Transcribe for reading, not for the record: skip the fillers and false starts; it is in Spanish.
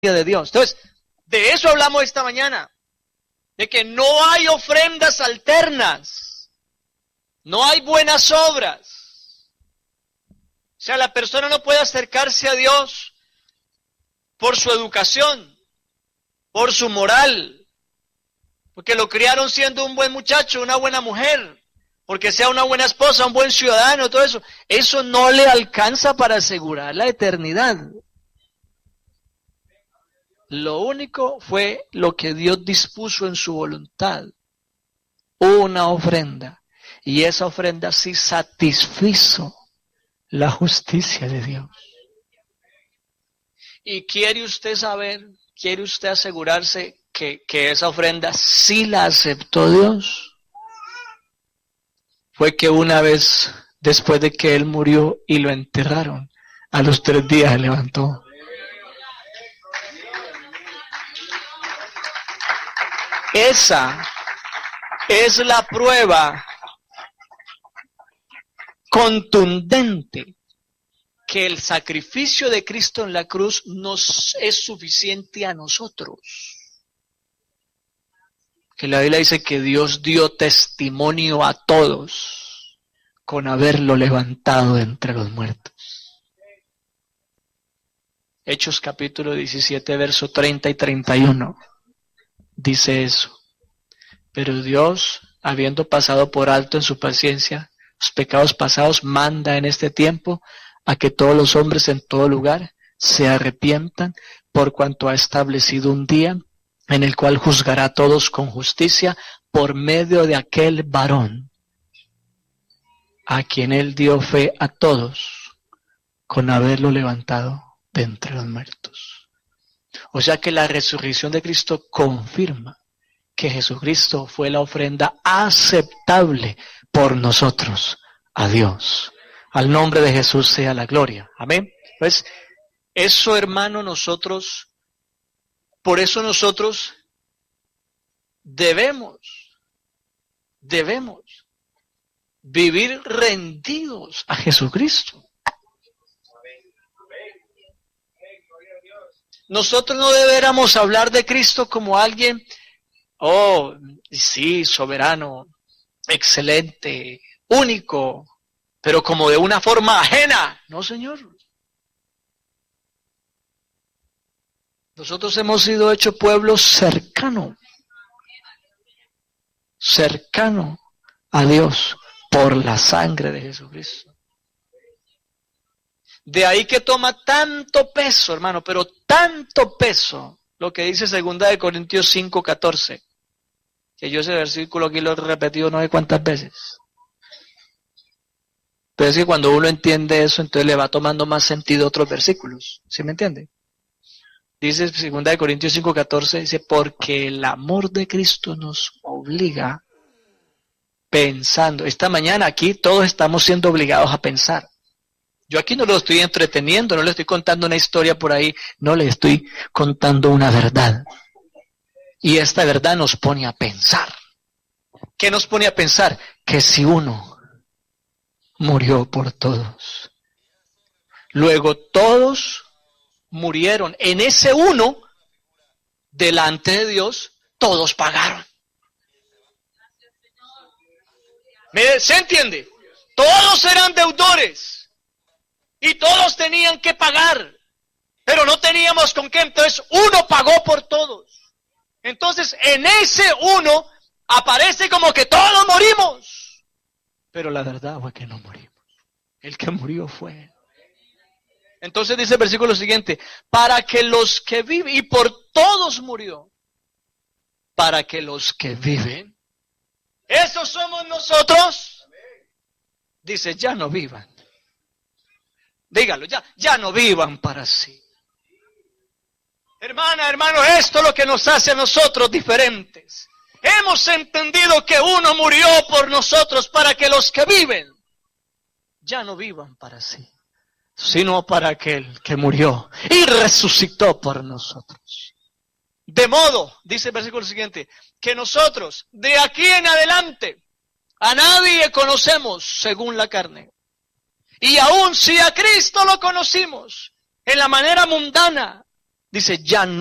de Dios. Entonces, de eso hablamos esta mañana, de que no hay ofrendas alternas, no hay buenas obras. O sea, la persona no puede acercarse a Dios por su educación, por su moral, porque lo criaron siendo un buen muchacho, una buena mujer, porque sea una buena esposa, un buen ciudadano, todo eso. Eso no le alcanza para asegurar la eternidad. Lo único fue lo que Dios dispuso en su voluntad, una ofrenda, y esa ofrenda sí satisfizo la justicia de Dios. Y quiere usted saber, quiere usted asegurarse que esa ofrenda sí la aceptó Dios. Fue que una vez, después de que él murió y lo enterraron, a los 3 días se levantó. Esa es la prueba contundente que el sacrificio de Cristo en la cruz nos es suficiente a nosotros. Que la Biblia dice que Dios dio testimonio a todos con haberlo levantado de entre los muertos. Hechos capítulo 17, verso 30 y 31. Dice eso. Pero Dios, habiendo pasado por alto en su paciencia los pecados pasados, manda en este tiempo a que todos los hombres en todo lugar se arrepientan, por cuanto ha establecido un día en el cual juzgará a todos con justicia por medio de aquel varón a quien él dio fe a todos con haberlo levantado de entre los muertos. O sea que la resurrección de Cristo confirma que Jesucristo fue la ofrenda aceptable por nosotros a Dios. Al nombre de Jesús sea la gloria. Amén. Pues eso, hermano, por eso nosotros debemos vivir rendidos a Jesucristo. Nosotros no deberíamos hablar de Cristo como alguien, oh, sí, soberano, excelente, único, pero como de una forma ajena. No, Señor. Nosotros hemos sido hecho pueblo cercano a Dios por la sangre de Jesucristo. De ahí que toma tanto peso, hermano, pero tanto peso, lo que dice 2 Corintios 5:14, que yo ese versículo aquí lo he repetido no sé cuántas veces. Pero es que cuando uno entiende eso, entonces le va tomando más sentido otros versículos, ¿sí me entiende? Dice 2 Corintios 5:14, dice, porque el amor de Cristo nos obliga pensando. Esta mañana aquí todos estamos siendo obligados a pensar. Yo aquí no lo estoy entreteniendo, no le estoy contando una historia por ahí, no le estoy contando una verdad. Y esta verdad nos pone a pensar. ¿Qué nos pone a pensar? Que si uno murió por todos, luego todos murieron. En ese uno, delante de Dios, todos pagaron. ¿Se entiende? Todos eran deudores. Y todos tenían que pagar, pero no teníamos con qué, entonces uno pagó por todos. Entonces en ese uno aparece como que todos morimos. Pero la verdad fue que no morimos. El que murió fue Él. Entonces dice el versículo siguiente, para que los que viven, y por todos murió, para que los que viven, esos somos nosotros, dice, ya no vivan. Dígalo, ya no vivan para sí. Hermana, hermano, esto es lo que nos hace a nosotros diferentes. Hemos entendido que uno murió por nosotros para que los que viven ya no vivan para sí, sino para aquel que murió y resucitó por nosotros. De modo, dice el versículo siguiente, que nosotros de aquí en adelante a nadie conocemos según la carne. Y aun si a Cristo lo conocimos en la manera mundana, Dice, ya